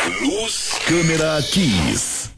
Luz, Câmera, Kiss.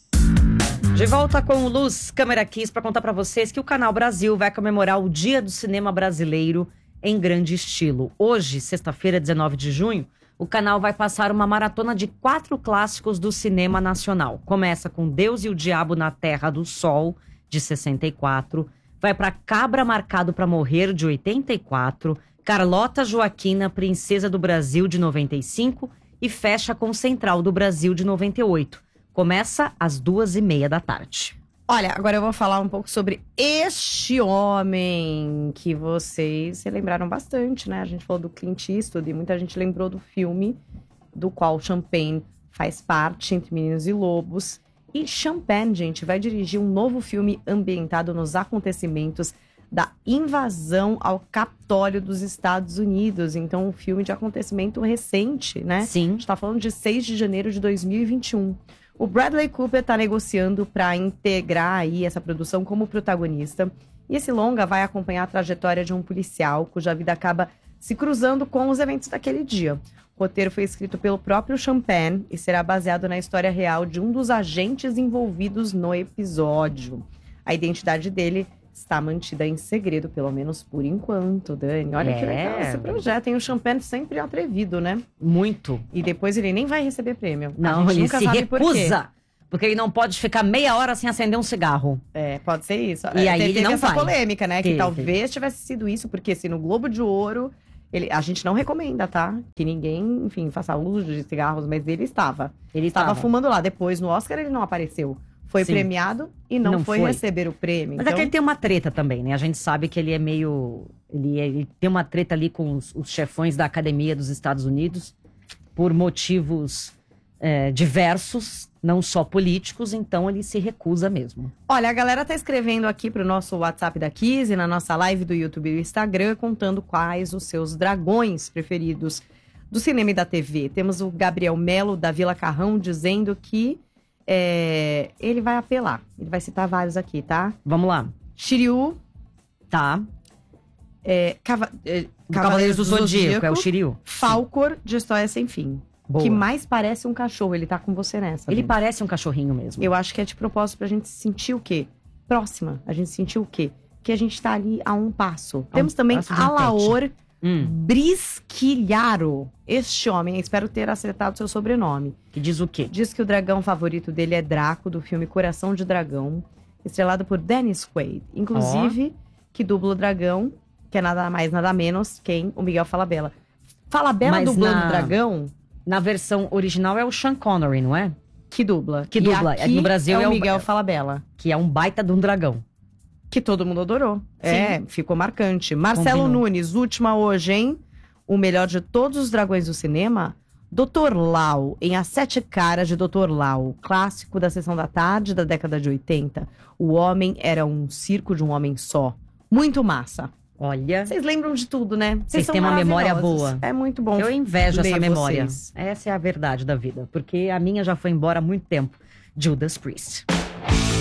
De volta com o Luz, Câmera, Kiss para contar para vocês que o Canal Brasil vai comemorar o Dia do Cinema Brasileiro em grande estilo. Hoje, sexta-feira, 19 de junho, o canal vai passar uma maratona de 4 clássicos do cinema nacional. Começa com Deus e o Diabo na Terra do Sol, de 64. Vai para Cabra Marcado para Morrer, de 84. Carlota Joaquina, Princesa do Brasil, de 95. E fecha com Central do Brasil, de 98. Começa às 2h30 da tarde. Olha, agora eu vou falar um pouco sobre este homem que vocês se lembraram bastante, né? A gente falou do Clint Eastwood e muita gente lembrou do filme do qual Champagne faz parte, Entre Meninos e Lobos. E Champagne, gente, vai dirigir um novo filme ambientado nos acontecimentos da invasão ao Capitólio dos Estados Unidos. Então, um filme de acontecimento recente, né? Sim. A gente tá falando de 6 de janeiro de 2021. O Bradley Cooper está negociando para integrar aí essa produção como protagonista. E esse longa vai acompanhar a trajetória de um policial cuja vida acaba se cruzando com os eventos daquele dia. O roteiro foi escrito pelo próprio Champagne e será baseado na história real de um dos agentes envolvidos no episódio. A identidade dele está mantida em segredo, pelo menos por enquanto, Dani. Olha que legal esse projeto, hein? O Champagne sempre atrevido, né? Muito. E depois ele nem vai receber prêmio. Não, ele se recusa. Porque ele não pode ficar meia hora sem acender um cigarro. É, pode ser isso. E aí ele teve não essa vai. polêmica, né? Teve. Que talvez tivesse sido isso, porque se no Globo de Ouro... a gente não recomenda, tá? Que ninguém, enfim, faça uso de cigarros, mas ele estava. Ele estava fumando lá. Depois, no Oscar, ele não apareceu. Foi premiado e não foi receber o prêmio. Mas é que ele tem uma treta também, né? A gente sabe que ele é meio... Ele tem uma treta ali com os chefões da Academia dos Estados Unidos por motivos diversos, não só políticos, então ele se recusa mesmo. Olha, a galera tá escrevendo aqui pro nosso WhatsApp da Kiss e na nossa live do YouTube e do Instagram, contando quais os seus dragões preferidos do cinema e da TV. Temos o Gabriel Melo, da Vila Carrão, dizendo que ele vai apelar. Ele vai citar vários aqui, tá? Vamos lá. Shiryu. Tá. Cavaleiros do Zodíaco. É o Shiryu. Falcor, de História Sem Fim. Boa. Que mais parece um cachorro. Ele tá com você nessa. Ele gente. parece um cachorrinho mesmo. Eu acho que é de propósito pra gente sentir o quê? Próxima. A gente sentir o quê? Que a gente tá ali a um passo. Temos também Alaor Brisquilharo. Este homem, espero ter acertado seu sobrenome. Que diz o quê? Diz que o dragão favorito dele é Draco, do filme Coração de Dragão, estrelado por Dennis Quaid. Inclusive, que dubla o dragão, que é nada mais, nada menos, quem? O Miguel Falabella. Falabella dublando o dragão? Na versão original é o Sean Connery, não é? Que dubla. Que dubla. Aqui No Brasil é o Miguel Falabella. Que é um baita de um dragão. Que todo mundo adorou. Sim. Ficou marcante. Marcelo Nunes, última hoje, hein? O melhor de todos os dragões do cinema, Dr. Lau, em As Sete Caras de Dr. Lau, clássico da Sessão da Tarde da década de 80. O homem era um circo de um homem só. Muito massa. Olha. Vocês lembram de tudo, né? Vocês têm uma memória boa. É muito bom. Eu invejo essa memória. Vocês. Essa é a verdade da vida. Porque a minha já foi embora há muito tempo. Judas Priest.